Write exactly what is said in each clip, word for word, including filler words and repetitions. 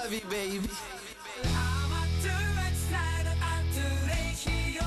love you, baby. Amateurwedstrijden uit de regio.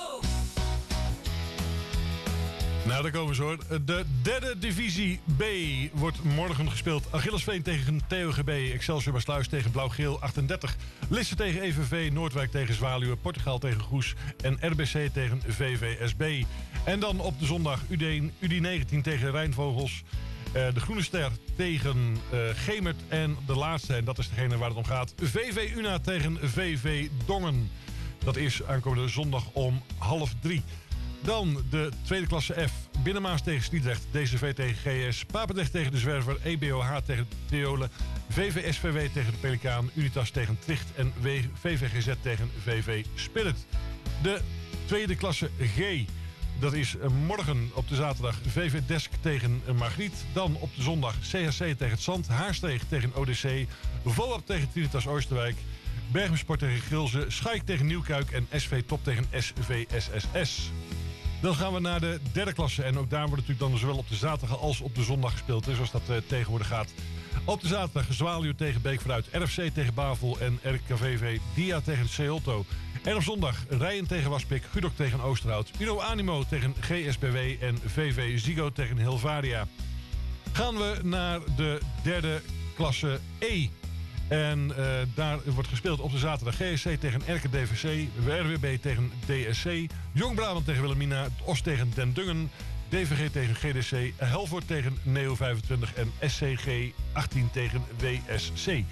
Nou, daar komen ze hoor. De derde divisie B wordt morgen gespeeld. Achillesveen tegen T O G B. Excelsior Maasluis tegen Blauw-Geel achtendertig. Lisse tegen E V V. Noordwijk tegen Zwaluwe. Portugal tegen Goes. En R B C tegen V V S B. En dan op de zondag U D negentien tegen Rijnvogels. Uh, de Groene Ster tegen uh, Gemert. En de laatste, en dat is degene waar het om gaat, V V Una tegen V V Dongen. Dat is aankomende zondag om half drie. Dan de tweede klasse F. Binnenmaas tegen Sliedrecht. D C V tegen G S. Papendrecht tegen de Zwerver. E B O H tegen Theolen. V V S V W tegen de Pelikaan. Unitas tegen Tricht. En V V G Z tegen V V Spirit. De tweede klasse G. Dat is morgen op de zaterdag V V Desk tegen Margriet. Dan op de zondag C H C tegen het Zand. Haarsteeg tegen O D C. Voab tegen Trinitas Oosterwijk. Bergensport tegen Gilze. Schaik tegen Nieuwkuik. En S V Top tegen S V S S S. Dan gaan we naar de derde klasse. En ook daar wordt natuurlijk dan zowel op de zaterdag als op de zondag gespeeld. Zoals dat uh, tegenwoordig gaat. Op de zaterdag Zwaluw tegen Beek vooruit. R F C tegen Bavel. En R K V V Dia tegen Ceolto. En op zondag Rijen tegen Waspik. Gudok tegen Oosterhout. Uno Animo tegen G S B W. En V V Zigo tegen Hilvaria. Gaan we naar de derde klasse E. En uh, daar wordt gespeeld op de zaterdag G S C tegen R K D V C, R W B tegen D S C, Jong Brabant tegen Wilhelmina, Os tegen Den Dungen, D V G tegen G D C, Helvoort tegen Neo vijfentwintig en S C G achttien tegen W S C.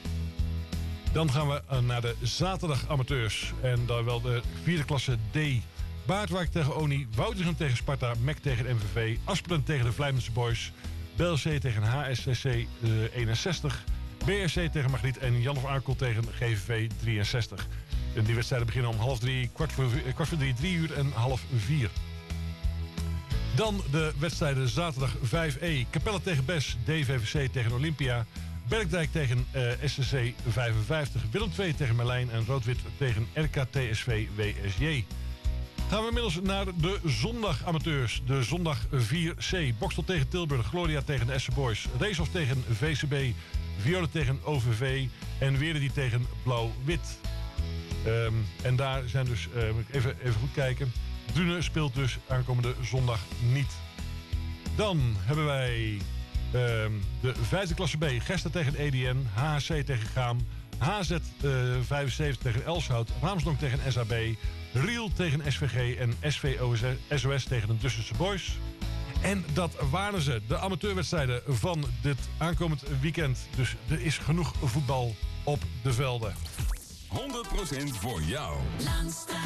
Dan gaan we uh, naar de zaterdag amateurs en dan wel de vierde klasse D. Baardwijk tegen Oni, Woudrichem tegen Sparta, M E C tegen M V V, Aspelen tegen de Vlijmense Boys, B L C tegen H S C C uh, eenenzestig... B R C tegen Margriet en Jan of Arkel tegen G V V drieënzestig. En die wedstrijden beginnen om half drie, kwart voor, kwart voor drie, drie uur en half vier. Dan de wedstrijden zaterdag vijf E. Capelle tegen Bes, D V V C tegen Olympia. Bergdijk tegen uh, S C C vijfenvijftig. Willem twee tegen Merlijn en Roodwit tegen R K T S V W S J. Gaan we inmiddels naar de zondag amateurs. De zondag vier C. Bokstel tegen Tilburg. Gloria tegen de Essen Boys. Racehof tegen V C B. Violen tegen O V V. En Weerdi tegen Blauw-Wit. Um, en daar zijn dus... Uh, even, even goed kijken. Drunen speelt dus aankomende zondag niet. Dan hebben wij... Um, de vijfde klasse B. Gesta tegen E D N. H H C tegen Gaam. H Z uh, vijfenzeventig tegen Elshout. Raamsdonk tegen S A B. Riel tegen S V G. En S V O S O S tegen de Dussense Boys. En dat waren ze. De amateurwedstrijden van dit aankomend weekend. Dus er is genoeg voetbal op de velden. honderd procent voor jou.